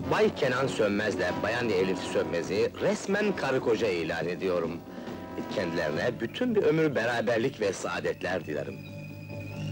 Bay Kenan Sönmez'le Bayan Elif Sönmez'i resmen karı koca ilan ediyorum. Kendilerine bütün bir ömür beraberlik ve saadetler dilerim.